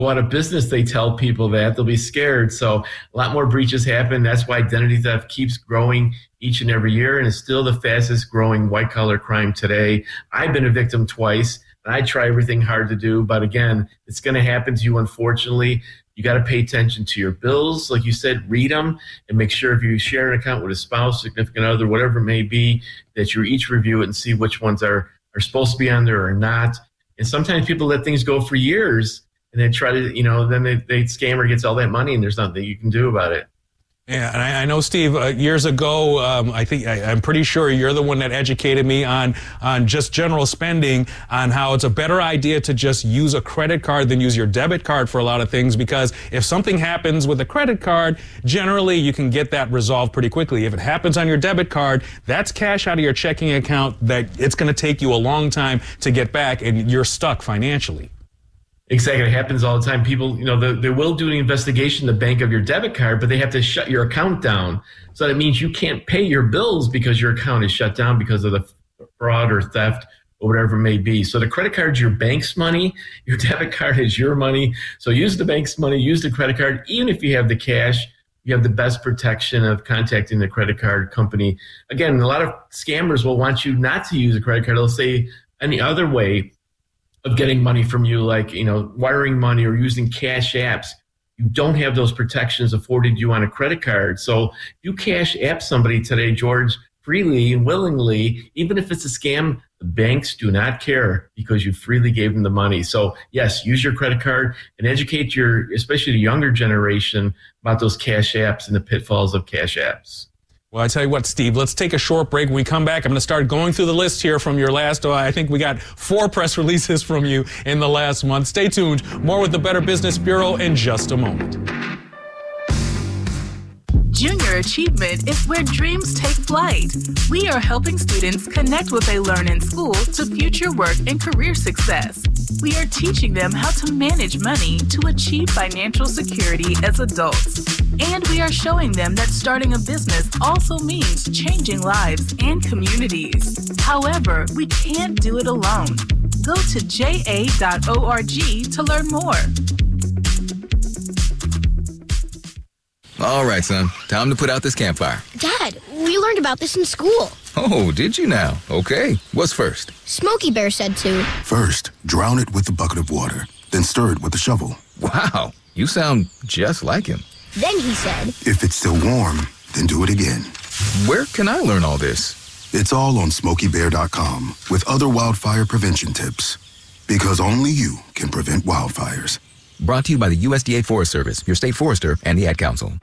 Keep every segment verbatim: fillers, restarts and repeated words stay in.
out of business, they tell people that they'll be scared. So a lot more breaches happen. That's why identity theft keeps growing each and every year and is still the fastest growing white collar crime today. I've been a victim twice and I try everything hard to do. But again, it's going to happen to you, unfortunately. You got to pay attention to your bills. Like you said, read them and make sure if you share an account with a spouse, significant other, whatever it may be, that you each review it and see which ones are, are supposed to be on there or not. And sometimes people let things go for years and they try to, you know, then they, they scammer gets all that money and there's nothing you can do about it. Yeah, and I, I know, Steve, uh, years ago, um, I think, I, I'm pretty sure you're the one that educated me on, on just general spending, on how it's a better idea to just use a credit card than use your debit card for a lot of things, because if something happens with a credit card, generally you can get that resolved pretty quickly. If it happens on your debit card, that's cash out of your checking account that it's going to take you a long time to get back, and you're stuck financially. Exactly. It happens all the time. People, you know, they, they will do an investigation in the bank of your debit card, but they have to shut your account down. So that means you can't pay your bills because your account is shut down because of the fraud or theft or whatever it may be. So the credit card is your bank's money. Your debit card is your money. So use the bank's money, use the credit card. Even if you have the cash, you have the best protection of contacting the credit card company. Again, a lot of scammers will want you not to use a credit card. They'll say any other way of getting money from you, like, you know, wiring money or using cash apps. You don't have those protections afforded you on a credit card. So you cash app somebody today, George, freely and willingly, even if it's a scam, the banks do not care because you freely gave them the money. So yes, use your credit card and educate your, especially the younger generation, about those cash apps and the pitfalls of cash apps. Well, I tell you what, Steve, let's take a short break. When we come back, I'm going to start going through the list here from your last, uh, I think we got four press releases from you in the last month. Stay tuned. More with the Better Business Bureau in just a moment. Junior Achievement is where dreams take flight. We are helping students connect what they learn in school to future work and career success. We are teaching them how to manage money to achieve financial security as adults. And we are showing them that starting a business also means changing lives and communities. However, we can't do it alone. Go to j a dot org to learn more. All right, son. Time to put out this campfire. Dad, we learned about this in school. Oh, did you now? Okay. What's first? Smokey Bear said to. First, drown it with a bucket of water, then stir it with a shovel. Wow, you sound just like him. Then he said, if it's still warm, then do it again. Where can I learn all this? It's all on smokey bear dot com with other wildfire prevention tips. Because only you can prevent wildfires. Brought to you by the U S D A Forest Service, your state forester, and the Ad Council.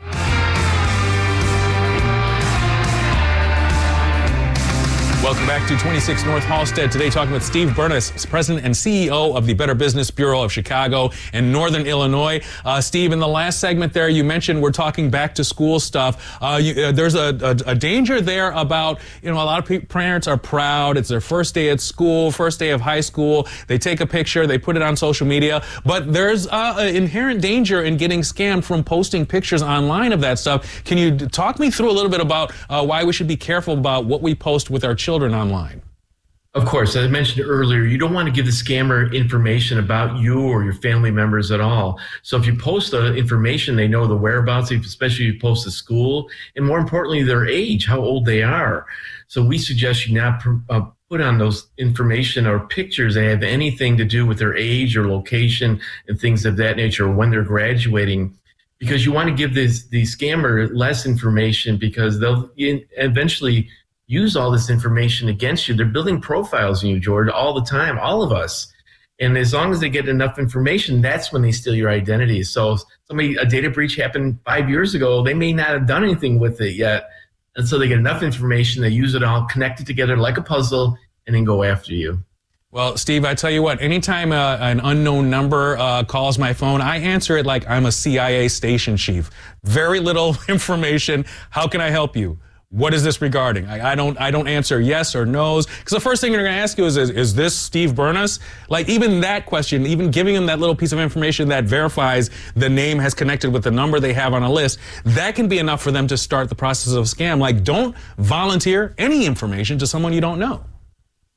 Welcome back to twenty-six North Halsted. Today talking with Steve Burness, President and C E O of the Better Business Bureau of Chicago and Northern Illinois. Uh, Steve, in the last segment there, you mentioned we're talking back to school stuff. Uh, you, uh, there's a, a, a danger there about, you know, a lot of pe- parents are proud. It's their first day at school, first day of high school. They take a picture, they put it on social media. But there's uh, an inherent danger in getting scammed from posting pictures online of that stuff. Can you talk me through a little bit about uh, why we should be careful about what we post with our children online? Of course, as I mentioned earlier, you don't want to give the scammer information about you or your family members at all. So if you post the information, they know the whereabouts, especially if you post the school, and more importantly, their age, how old they are. So we suggest you not uh, put on those information or pictures that have anything to do with their age or location and things of that nature, or when they're graduating, because you want to give this the scammer less information, because they'll eventually use all this information against you. They're building profiles on you, George, all the time, all of us. And as long as they get enough information, that's when they steal your identity. So somebody, a data breach happened five years ago, they may not have done anything with it yet. And so they get enough information, they use it all, connect it together like a puzzle, and then go after you. Well, Steve, I tell you what, anytime uh, an unknown number uh, calls my phone, I answer it like I'm a C I A station chief. Very little information. How can I help you? What is this regarding? I, I don't I don't answer yes or no's, because the first thing they're going to ask you is, is, is this Steve Burness? Like, even that question, even giving them that little piece of information that verifies the name has connected with the number they have on a list, that can be enough for them to start the process of a scam. Like, don't volunteer any information to someone you don't know.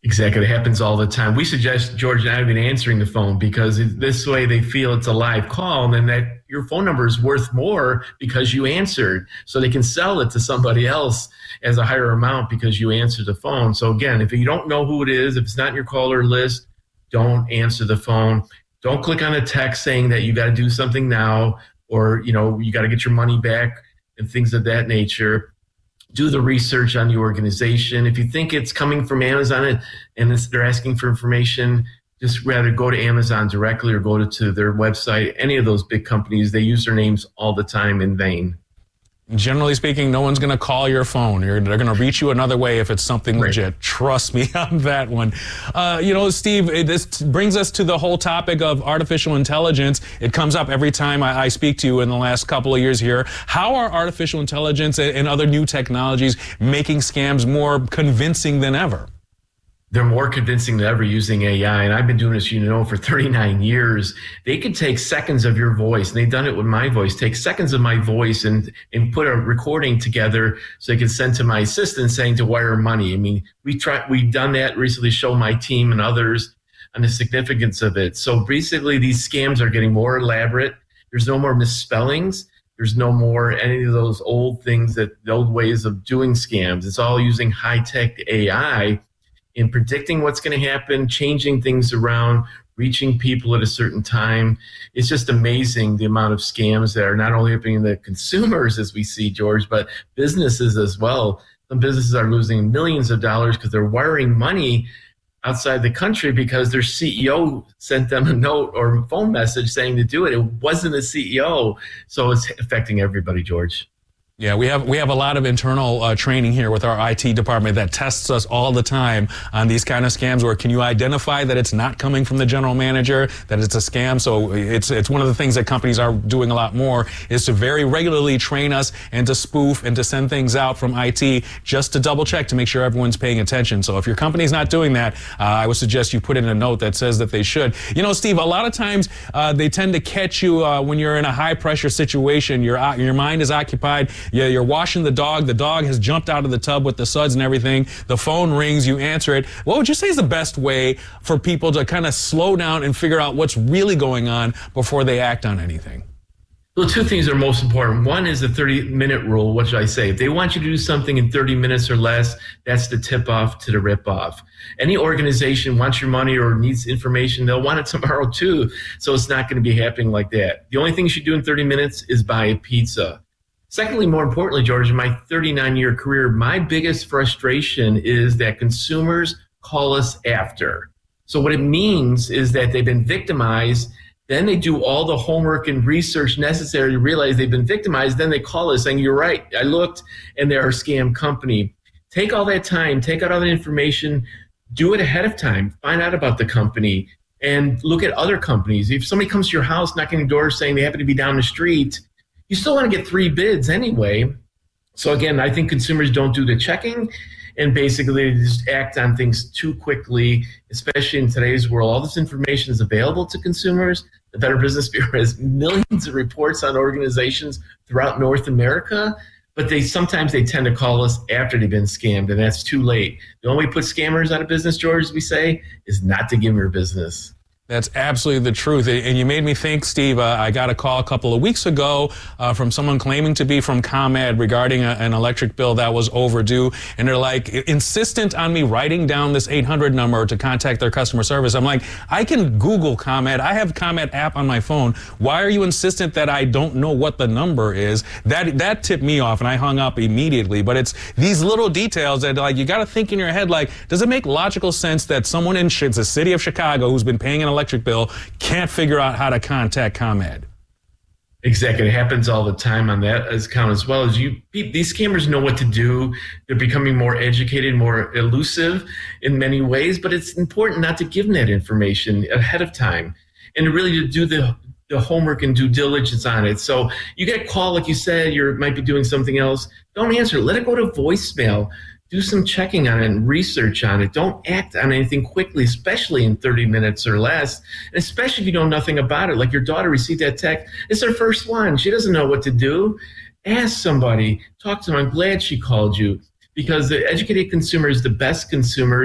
Exactly. It happens all the time. We suggest George not even answering the phone because this way they feel it's a live call and then that your phone number is worth more because you answered. So they can sell it to somebody else as a higher amount because you answered the phone. So again, if you don't know who it is, if it's not in your caller list, don't answer the phone. Don't click on a text saying that you got to do something now or, you know, you got to get your money back and things of that nature. Do the research on the organization. If you think it's coming from Amazon and it's, they're asking for information, just rather go to Amazon directly or go to, to their website. Any of those big companies, they use their names all the time in vain. Generally speaking, no one's going to call your phone. You're, they're going to reach you another way if it's something Right. legit. Trust me on that one. Uh, you know, Steve, it, this brings us to the whole topic of artificial intelligence. It comes up every time I, I speak to you in the last couple of years here. How are artificial intelligence and, and other new technologies making scams more convincing than ever? They're more convincing than ever using A I. And I've been doing this, you know, for thirty-nine years. They could take seconds of your voice, and they've done it with my voice, take seconds of my voice and, and put a recording together so they can send to my assistant saying to wire money. I mean, we try, we've done that recently, show my team and others on the significance of it. So basically, these scams are getting more elaborate. There's no more misspellings. There's no more any of those old things, that the old ways of doing scams. It's all using high-tech A I in predicting what's going to happen, changing things around, reaching people at a certain time. It's just amazing the amount of scams that are not only happening to the consumers, as we see, George, but businesses as well. Some businesses are losing millions of dollars because they're wiring money outside the country because their C E O sent them a note or a phone message saying to do it. It wasn't the C E O. So it's affecting everybody, George. Yeah, we have we have a lot of internal uh, training here with our I T department that tests us all the time on these kind of scams. Where can you identify that it's not coming from the general manager, that it's a scam? So it's it's one of the things that companies are doing a lot more is to very regularly train us and to spoof and to send things out from I T just to double check to make sure everyone's paying attention. So if your company's not doing that, uh, I would suggest you put in a note that says that they should. You know, Steve, a lot of times uh, they tend to catch you uh, when you're in a high pressure situation. Your uh, your mind is occupied. Yeah, you're washing the dog. The dog has jumped out of the tub with the suds and everything. The phone rings. You answer it. What would you say is the best way for people to kind of slow down and figure out what's really going on before they act on anything? Well, two things are most important. One is the thirty-minute rule. What should I say? If they want you to do something in thirty minutes or less, that's the tip-off to the rip-off. Any organization wants your money or needs information, they'll want it tomorrow too. So it's not going to be happening like that. The only thing you should do in thirty minutes is buy a pizza. Secondly, more importantly, George, in my thirty-nine-year career, my biggest frustration is that consumers call us after. So what it means is that they've been victimized, then they do all the homework and research necessary to realize they've been victimized, then they call us saying, you're right, I looked, and they're a scam company. Take all that time, take out all the information, do it ahead of time, find out about the company, and look at other companies. If somebody comes to your house knocking on the door saying they happen to be down the street, you still want to get three bids anyway. So again, I think consumers don't do the checking and basically they just act on things too quickly, especially in today's world. All this information is available to consumers. The Better Business Bureau has millions of reports on organizations throughout North America, but they sometimes they tend to call us after they've been scammed, and that's too late. The only way to put scammers out of business, George, as we say, is not to give them your business. That's absolutely the truth. And you made me think, Steve, uh, I got a call a couple of weeks ago uh, from someone claiming to be from ComEd regarding a, an electric bill that was overdue. And they're like insistent on me writing down this eight hundred number to contact their customer service. I'm like, I can Google ComEd. I have ComEd app on my phone. Why are you insistent that I don't know what the number is? That that tipped me off and I hung up immediately. But it's these little details that like you got to think in your head, like, does it make logical sense that someone in the city of Chicago who's been paying an electric electric bill can't figure out how to contact ComEd? Exactly. It happens all the time on that account as well. As you, these scammers know what to do. They're becoming more educated, more elusive in many ways, but it's important not to give them that information ahead of time and to really to do the, the homework and due diligence on it. So you get a call, like you said, you might be doing something else. Don't answer. Let it go to voicemail. Do some checking on it and research on it. Don't act on anything quickly, especially in thirty minutes or less, and especially if you know nothing about it. Like your daughter received that text. It's her first one. She doesn't know what to do. Ask somebody. Talk to them. I'm glad she called you because the educated consumer is the best consumers.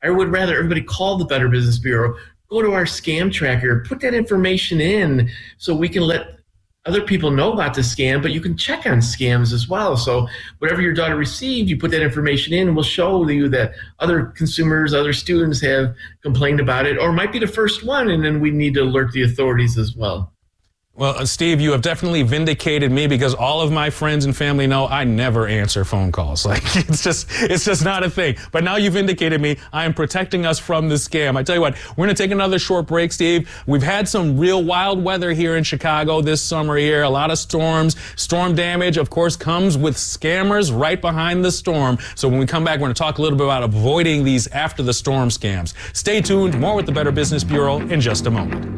I would rather everybody call the Better Business Bureau, go to our scam tracker, put that information in so we can let other people know about the scam, but you can check on scams as well. So whatever your daughter received, you put that information in and we'll show you that other consumers, other students have complained about it, or might be the first one, and then we need to alert the authorities as well. Well, uh, Steve, you have definitely vindicated me, because all of my friends and family know I never answer phone calls. Like, it's just, it's just not a thing. But now you've vindicated me. I am protecting us from the scam. I tell you what, we're going to take another short break, Steve. We've had some real wild weather here in Chicago this summer here. A lot of storms. Storm damage, of course, comes with scammers right behind the storm. So when we come back, we're going to talk a little bit about avoiding these after the storm scams. Stay tuned. More with the Better Business Bureau in just a moment.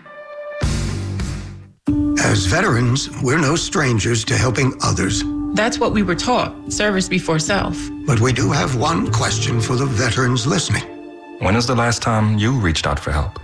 As veterans, we're no strangers to helping others. That's what we were taught, service before self. But we do have one question for the veterans listening. When is the last time you reached out for help?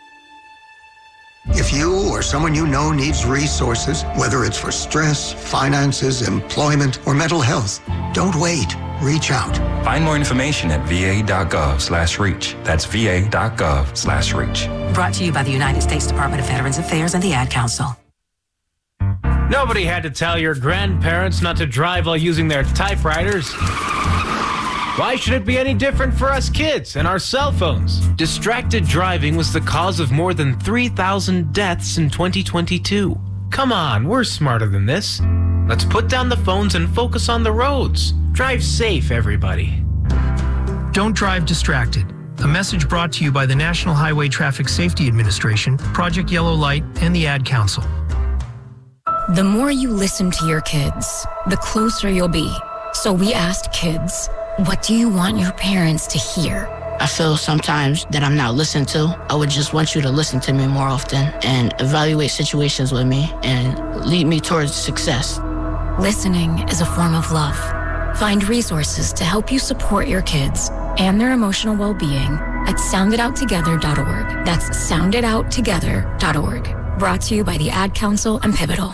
If you or someone you know needs resources, whether it's for stress, finances, employment, or mental health, don't wait. Reach out. Find more information at va.gov slash reach. That's va.gov slash reach. Brought to you by the United States Department of Veterans Affairs and the Ad Council. Nobody had to tell your grandparents not to drive while using their typewriters. Why should it be any different for us kids and our cell phones? Distracted driving was the cause of more than three thousand deaths in twenty twenty-two. Come on, we're smarter than this. Let's put down the phones and focus on the roads. Drive safe, everybody. Don't drive distracted. A message brought to you by the National Highway Traffic Safety Administration, Project Yellow Light, and the Ad Council. The more you listen to your kids, the closer you'll be. So we asked kids, what do you want your parents to hear? I feel sometimes that I'm not listened to. I would just want you to listen to me more often and evaluate situations with me and lead me towards success. Listening is a form of love. Find resources to help you support your kids and their emotional well-being at sound it out together dot org. That's sound it out together dot org. Brought to you by the Ad Council and Pivotal.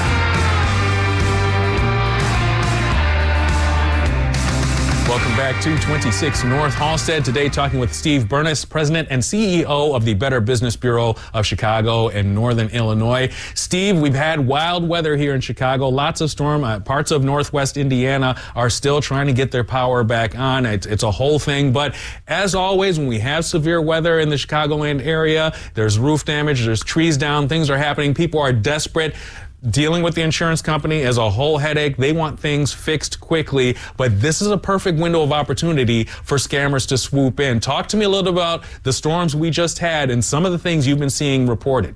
Welcome back to twenty-six North Halsted. Today talking with Steve Burness, President and C E O of the Better Business Bureau of Chicago and Northern Illinois. Steve, we've had wild weather here in Chicago, lots of storm. Uh, parts of Northwest Indiana are still trying to get their power back on. It's, it's a whole thing. But as always, when we have severe weather in the Chicagoland area, there's roof damage, there's trees down, things are happening, people are desperate. Dealing with the insurance company is a whole headache. They want things fixed quickly, but this is a perfect window of opportunity for scammers to swoop in. Talk to me a little about the storms we just had and some of the things you've been seeing reported.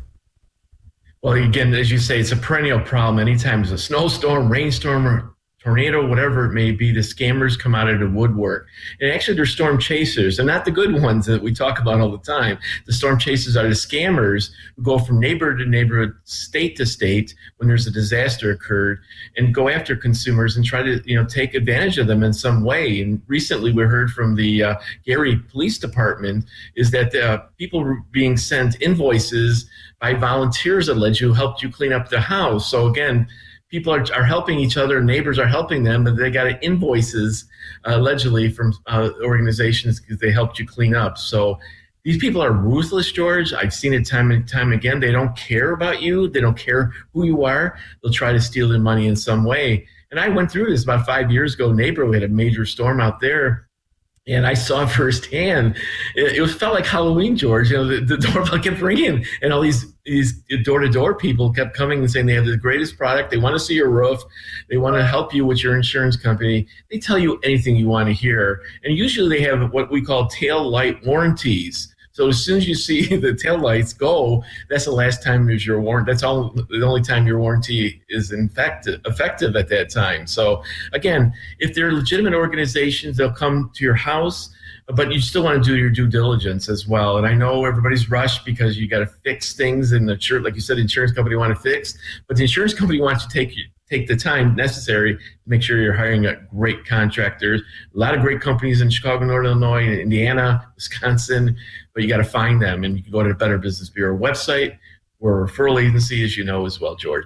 Well, again, as you say, it's a perennial problem. Anytime there's a snowstorm, rainstorm, or tornado, whatever it may be, the scammers come out of the woodwork. And actually, they're storm chasers. They're not the good ones that we talk about all the time. The storm chasers are the scammers who go from neighborhood to neighborhood, state to state when there's a disaster occurred, and go after consumers and try to, you know, take advantage of them in some way. And recently, we heard from the uh, Gary Police Department is that uh, people were being sent invoices by volunteers allegedly who helped you clean up the house. So again, people are, are helping each other, neighbors are helping them, but they got invoices uh, allegedly from uh, organizations because they helped you clean up. So these people are ruthless, George. I've seen it time and time again. They don't care about you. They don't care who you are. They'll try to steal your money in some way. And I went through this about five years ago. Neighbor, we had a major storm out there. And I saw firsthand, it, it felt like Halloween, George. You know, the, the doorbell kept ringing, and all these these door-to-door people kept coming and saying they have the greatest product. They want to see your roof. They want to help you with your insurance company. They tell you anything you want to hear. And usually they have what we call tail light warranties. So as soon as you see the tail lights go, that's the last time there's your warranty. That's all the only time your warranty is effective, effective at that time. So again, if they're legitimate organizations, they'll come to your house, but you still want to do your due diligence as well. And I know everybody's rushed because you got to fix things, and the church, like you said, the insurance company want to fix, but the insurance company wants to take you. Take the time necessary to make sure you're hiring a great contractors. A lot of great companies in Chicago, Northern Illinois, Indiana, Wisconsin, but you got to find them. And you can go to the Better Business Bureau website. We're a referral agency, as you know as well, George.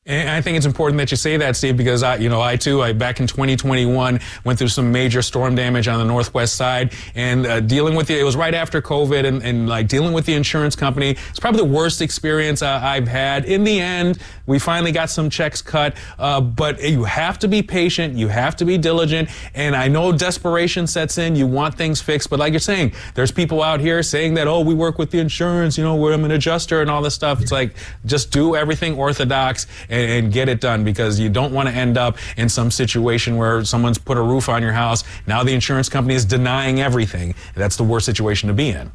And I think it's important that you say that, Steve, because I, you know, I too, I back in twenty twenty-one went through some major storm damage on the northwest side, and uh, dealing with the, it was right after COVID, and, and like dealing with the insurance company, it's probably the worst experience uh, I've had. In the end, we finally got some checks cut, uh, but you have to be patient, you have to be diligent, and I know desperation sets in. You want things fixed, but like you're saying, there's people out here saying that, oh, we work with the insurance, you know, we're I'm an adjuster and all this stuff. It's like, just do everything orthodox and, and get it done, because you don't want to end up in some situation where someone's put a roof on your house. Now the insurance company is denying everything. That's the worst situation to be in.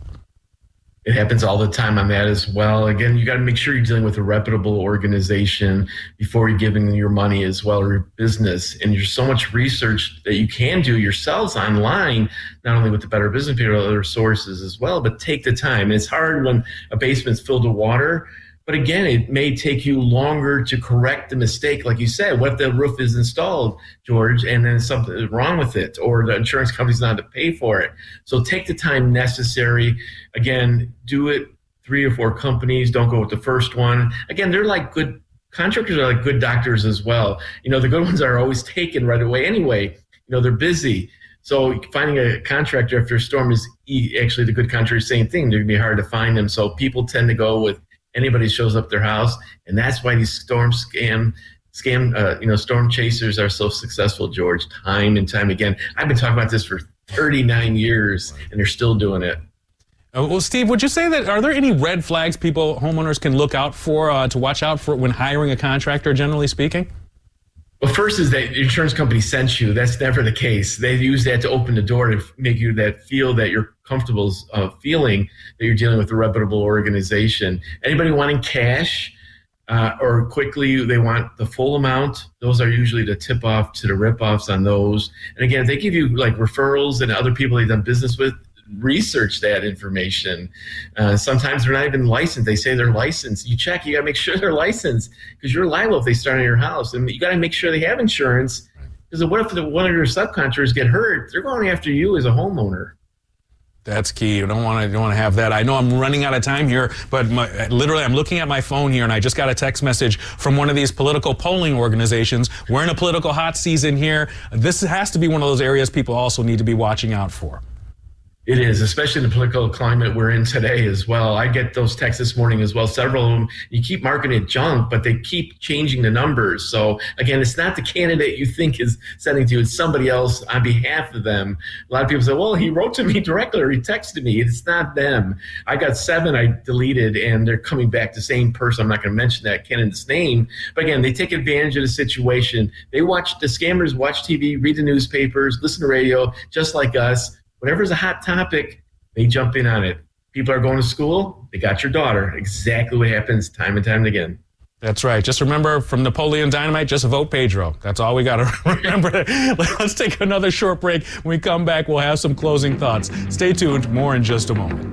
It happens all the time on that as well. Again, you got to make sure you're dealing with a reputable organization before you're giving them your money as well, or your business. And there's so much research that you can do yourselves online, not only with the Better Business Bureau, other sources as well, but take the time. And it's hard when a basement's filled with water. But again, it may take you longer to correct the mistake. Like you said, what if the roof is installed, George, and then something is wrong with it, or the insurance company's not to pay for it? So take the time necessary. Again, do it three or four companies. Don't go with the first one. Again, they're like good contractors are like good doctors as well. You know, the good ones are always taken right away anyway. You know, they're busy. So finding a contractor after a storm is actually the good contractor, same thing. They're going to be hard to find them. So people tend to go with anybody shows up their house, and that's why these storm scam, scam, uh, you know, storm chasers are so successful, George, time and time again. I've been talking about this for thirty-nine years, and they're still doing it. Uh, well, Steve, would you say that, are there any red flags people, homeowners can look out for, uh, to watch out for when hiring a contractor, generally speaking? Well, first is that the insurance company sent you. That's never the case. They use that to open the door to make you that feel that you're comfortable uh, feeling that you're dealing with a reputable organization. Anybody wanting cash uh, or quickly they want the full amount, those are usually the tip off to the rip offs on those. And again, if they give you like referrals and other people they've done business with, research that information. Uh, sometimes they're not even licensed. They say they're licensed. You check, you got to make sure they're licensed, because you're liable if they start on your house. And you got to make sure they have insurance, because what if the, one of your subcontractors get hurt? They're going after you as a homeowner. That's key. You don't want to don't want to have that. I know I'm running out of time here, but my, literally I'm looking at my phone here, and I just got a text message from one of these political polling organizations. We're in a political hot season here. This has to be one of those areas people also need to be watching out for. It is, especially in the political climate we're in today as well. I get those texts this morning as well. Several of them, you keep marking it junk, but they keep changing the numbers. So again, it's not the candidate you think is sending to you. It's somebody else on behalf of them. A lot of people say, well, he wrote to me directly or he texted me. It's not them. I got seven I deleted, and they're coming back the same person. I'm not going to mention that candidate's name. But again, they take advantage of the situation. They watch, the scammers watch T V, read the newspapers, listen to radio, just like us. Whatever's a hot topic, they jump in on it. People are going to school, they got your daughter. Exactly what happens time and time again. That's right. Just remember, from Napoleon Dynamite, just vote Pedro. That's all we got to remember. Let's take another short break. When we come back, we'll have some closing thoughts. Stay tuned. More in just a moment.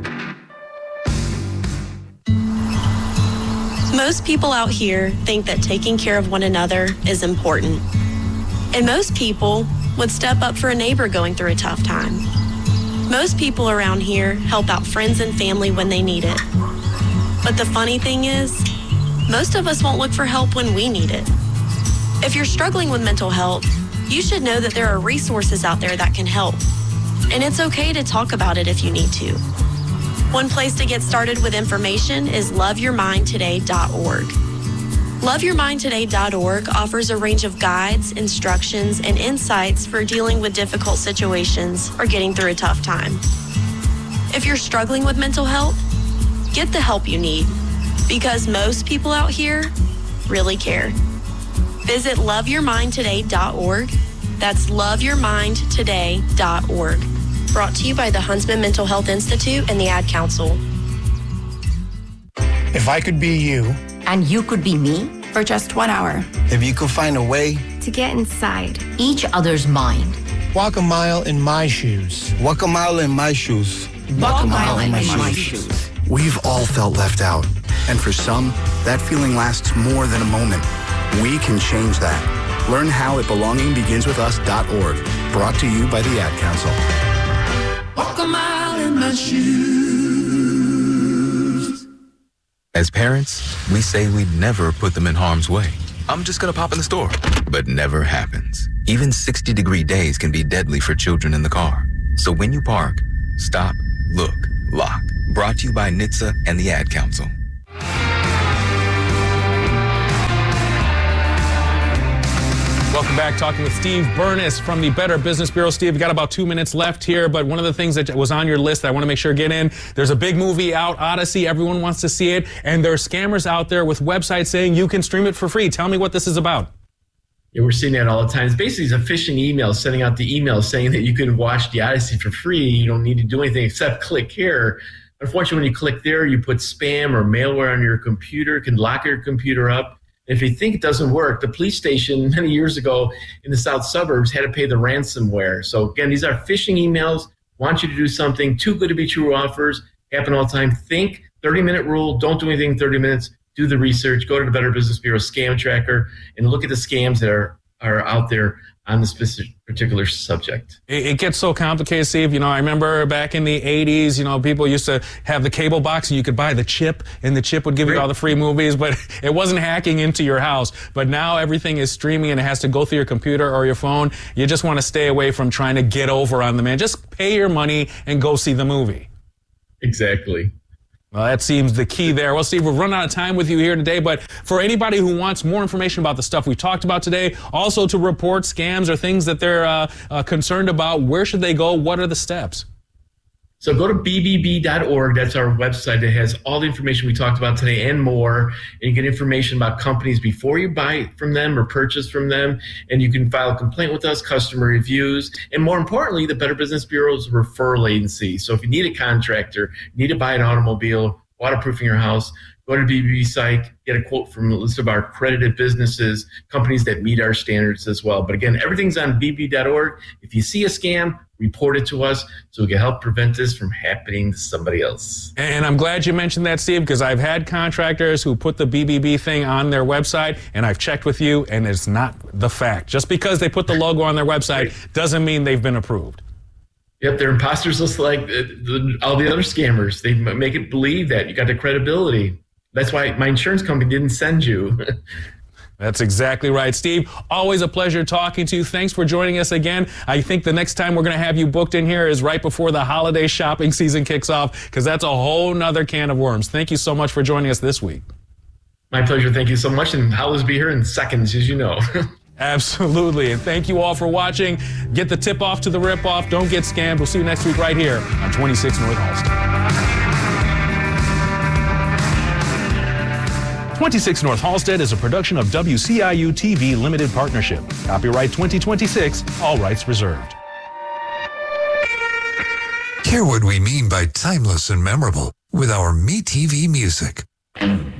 Most people out here think that taking care of one another is important. And most people would step up for a neighbor going through a tough time. Most people around here help out friends and family when they need it. But the funny thing is, most of us won't look for help when we need it. If you're struggling with mental health, you should know that there are resources out there that can help. And it's okay to talk about it if you need to. One place to get started with information is love your mind today dot org. love your mind today dot org offers a range of guides, instructions, and insights for dealing with difficult situations or getting through a tough time. If you're struggling with mental health, get the help you need, because most people out here really care. Visit love your mind today dot org. That's love your mind today dot org. Brought to you by the Huntsman Mental Health Institute and the Ad Council. If I could be you. And you could be me. For just one hour. If you could find a way. To get inside each other's mind. Walk a mile in my shoes. Walk a mile in my shoes. Walk a mile in my, my shoes. shoes. We've all felt left out. And for some, that feeling lasts more than a moment. We can change that. Learn how at belonging begins with us dot org. Brought to you by the Ad Council. Walk a mile in my shoes. As parents, we say we'd never put them in harm's way. I'm just gonna pop in the store. But never happens. Even sixty degree days can be deadly for children in the car. So when you park, stop, look, lock. Brought to you by N H T S A and the Ad Council. Welcome back. Talking with Steve Burness from the Better Business Bureau. Steve, you got about two minutes left here, but one of the things that was on your list that I want to make sure get in, there's a big movie out, Odyssey. Everyone wants to see it, and there are scammers out there with websites saying you can stream it for free. Tell me what this is about. Yeah, we're seeing that all the time. It's basically a phishing email, sending out the email saying that you can watch the Odyssey for free. You don't need to do anything except click here. Unfortunately, when you click there, you put spam or malware on your computer. It can lock your computer up. If you think it doesn't work, the police station many years ago in the south suburbs had to pay the ransomware. So again, these are phishing emails, want you to do something, too good to be true offers, happen all the time. Think, thirty minute rule, don't do anything in thirty minutes, do the research, go to the Better Business Bureau scam tracker and look at the scams that are, are out there on the specific particular subject. It, it gets so complicated, Steve. You know, I remember back in the eighties, you know, people used to have the cable box and you could buy the chip and the chip would give you all the free movies, but it wasn't hacking into your house. But now everything is streaming and it has to go through your computer or your phone. You just want to stay away from trying to get over on the man. Just pay your money and go see the movie. Exactly. Well, that seems the key there. Well, Steve, we've run out of time with you here today, but for anybody who wants more information about the stuff we talked about today, also to report scams or things that they're uh, uh, concerned about, where should they go? What are the steps? So go to B B B dot org. That's our website. It has all the information we talked about today and more. And you get information about companies before you buy from them or purchase from them. And you can file a complaint with us, customer reviews, and more importantly, the Better Business Bureau's referral agency. So if you need a contractor, you need to buy an automobile, waterproofing your house, go to the B B B site, get a quote from a list of our accredited businesses, companies that meet our standards as well. But again, everything's on B B B dot org. If you see a scam, report it to us so we can help prevent this from happening to somebody else. And I'm glad you mentioned that, Steve, because I've had contractors who put the B B B thing on their website, and I've checked with you, and it's not the fact. Just because they put the logo on their website doesn't mean they've been approved. Yep, they're imposters just like the, all the other scammers. They make it believe that you got the credibility. That's why my insurance company didn't send you. That's exactly right. Steve, always a pleasure talking to you. Thanks for joining us again. I think the next time we're going to have you booked in here is right before the holiday shopping season kicks off, because that's a whole nother can of worms. Thank you so much for joining us this week. My pleasure. Thank you so much. And holidays be here in seconds, as you know. Absolutely. And thank you all for watching. Get the tip off to the rip off. Don't get scammed. We'll see you next week right here on twenty-six North Halsted. twenty-six North Halsted is a production of W C I U T V Limited Partnership. Copyright twenty twenty-six, all rights reserved. Hear what we mean by timeless and memorable with our MeTV music.